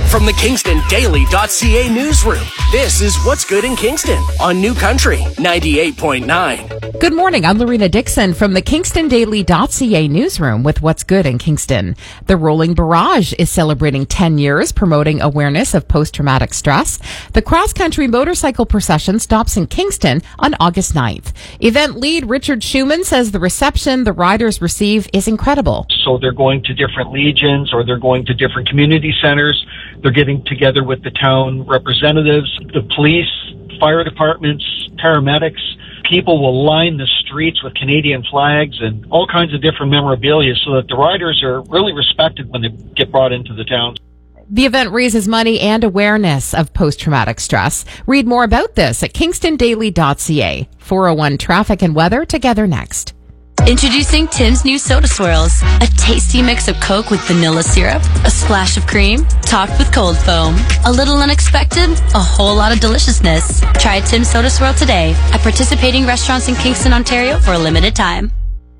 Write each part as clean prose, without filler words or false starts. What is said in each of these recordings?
From the KingstonDaily.ca newsroom, this is What's Good in Kingston on New Country 98.9. Good morning. I'm Lorena Dixon from the KingstonDaily.ca newsroom with What's Good in Kingston. The Rolling Barrage is celebrating 10 years promoting awareness of post-traumatic stress. The cross-country motorcycle procession stops in Kingston on August 9th. Event lead Richard Schumann says the reception the riders receive is incredible. So they're going to different legions or they're going to different community centers. They're getting together with the town representatives, the police, fire departments, paramedics. People will line the streets with Canadian flags and all kinds of different memorabilia so that the riders are really respected when they get brought into the town. The event raises money and awareness of post-traumatic stress. Read more about this at KingstonDaily.ca. 401 traffic and weather together next. Introducing Tim's new Soda Swirls. A tasty mix of Coke with vanilla syrup, a splash of cream, topped with cold foam. A little unexpected, a whole lot of deliciousness. Try Tim's Soda Swirl today at participating restaurants in Kingston, Ontario for a limited time.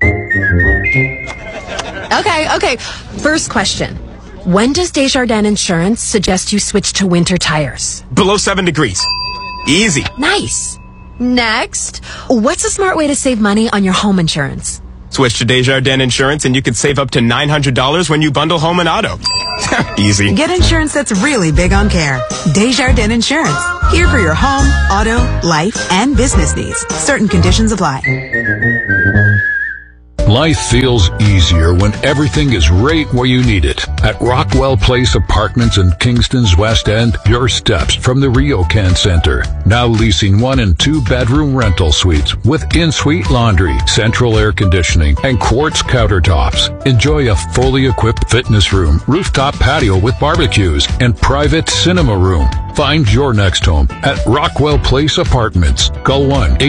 Okay. First question. When does Desjardins Insurance suggest you switch to winter tires? Below 7 degrees. Easy. Nice. Next, what's a smart way to save money on your home insurance? Switch to Desjardins Insurance and you can save up to $900 when you bundle home and auto. Easy. Get insurance that's really big on care. Desjardins Insurance. Here for your home, auto, life, and business needs. Certain conditions apply. Life feels easier when everything is right where you need it. At Rockwell Place Apartments in Kingston's West End, your steps from the RioCan Centre. Now leasing 1 and 2 bedroom rental suites with in-suite laundry, central air conditioning, and quartz countertops. Enjoy a fully equipped fitness room, rooftop patio with barbecues, and private cinema room. Find your next home at Rockwell Place Apartments. Call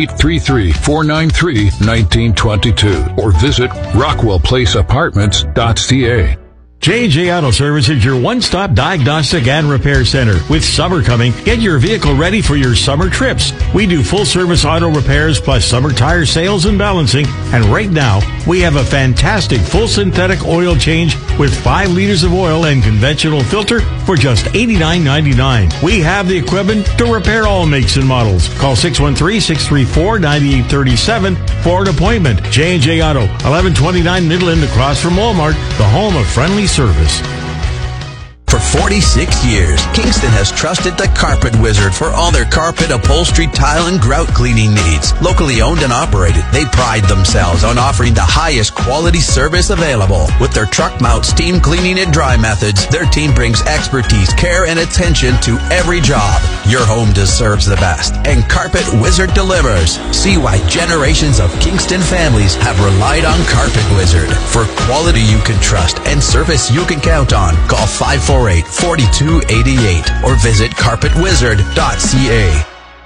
1-833-493-1922 or visit rockwellplaceapartments.ca. J&J Auto Service is your one-stop diagnostic and repair center. With summer coming, get your vehicle ready for your summer trips. We do full-service auto repairs plus summer tire sales and balancing. And right now, we have a fantastic full synthetic oil change with 5 liters of oil and conventional filter for just $89.99. We have the equipment to repair all makes and models. Call 613-634-9837 for an appointment. J&J Auto, 1129 Midland across from Walmart, the home of friendly service. For 46 years, Kingston has trusted the Carpet Wizard for all their carpet, upholstery, tile, and grout cleaning needs. Locally owned and operated, they pride themselves on offering the highest quality service available. With their truck mount steam cleaning and dry methods, their team brings expertise, care, and attention to every job. Your home deserves the best, and Carpet Wizard delivers. See why generations of Kingston families have relied on Carpet Wizard. For quality you can trust and service you can count on, call 548-4288 or visit carpetwizard.ca.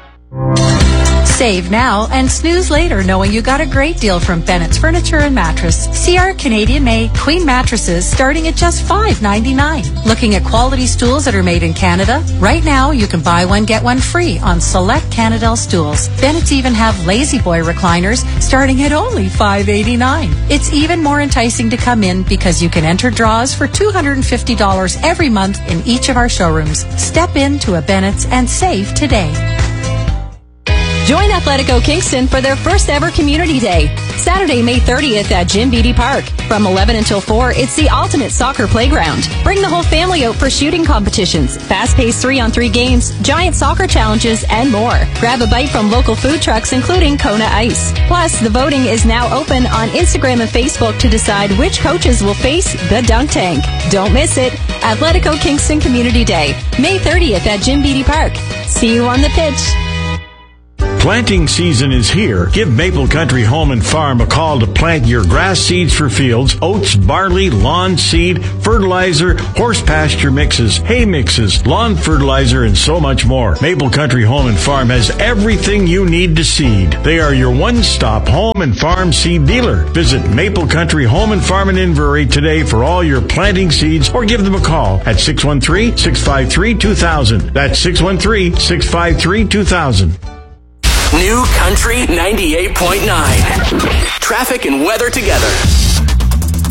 Save now and snooze later knowing you got a great deal from Bennett's Furniture and Mattress. See our Canadian-made queen mattresses starting at just $5.99. Looking at quality stools that are made in Canada? Right now, you can buy one, get one free on select Canadel stools. Bennett's even have Lazy Boy recliners starting at only $5.89. It's even more enticing to come in because you can enter draws for $250 every month in each of our showrooms. Step into a Bennett's and save today. Join Athletico Kingston for their first ever Community Day. Saturday, May 30th at Jim Beattie Park. From 11 until 4, it's the ultimate soccer playground. Bring the whole family out for shooting competitions, fast-paced 3-on-3 games, giant soccer challenges, and more. Grab a bite from local food trucks, including Kona Ice. Plus, the voting is now open on Instagram and Facebook to decide which coaches will face the dunk tank. Don't miss it. Athletico Kingston Community Day, May 30th at Jim Beattie Park. See you on the pitch. Planting season is here. Give Maple Country Home and Farm a call to plant your grass seeds for fields, oats, barley, lawn seed, fertilizer, horse pasture mixes, hay mixes, lawn fertilizer, and so much more. Maple Country Home and Farm has everything you need to seed. They are your one-stop home and farm seed dealer. Visit Maple Country Home and Farm in Inverary today for all your planting seeds or give them a call at 613-653-2000. That's 613-653-2000. New Country 98.9. Traffic and weather together.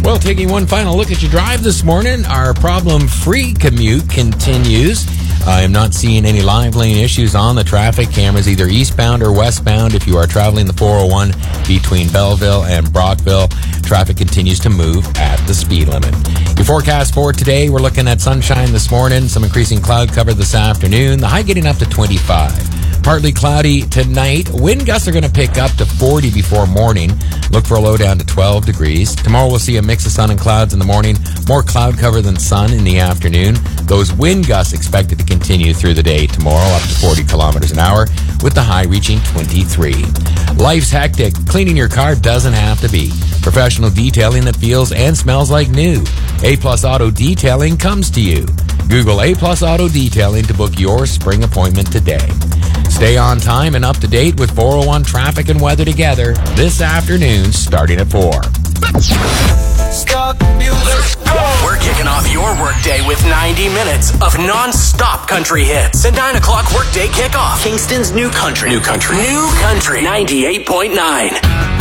Well, taking one final look at your drive this morning, our problem-free commute continues. I am not seeing any live lane issues on the traffic cameras, either eastbound or westbound. If you are traveling the 401 between Belleville and Brockville, traffic continues to move at the speed limit. Your forecast for today, we're looking at sunshine this morning, some increasing cloud cover this afternoon, the high getting up to 25. Partly cloudy tonight. Wind gusts are going to pick up to 40 before morning. Look for a low down to 12 degrees. Tomorrow we'll see a mix of sun and clouds in the morning. More cloud cover than sun in the afternoon. Those wind gusts expected to continue through the day tomorrow, up to 40 kilometers an hour, with the high reaching 23. Life's hectic. Cleaning your car doesn't have to be. Professional detailing that feels and smells like new. A-Plus Auto Detailing comes to you. Google A-Plus Auto Detailing to book your spring appointment today. Stay on time and up to date with 401 traffic and weather together this afternoon starting at 4. Stop music. We're kicking off your workday with 90 minutes of non-stop country hits. The 9 o'clock workday kickoff. Kingston's New Country. New Country. New Country 98.9.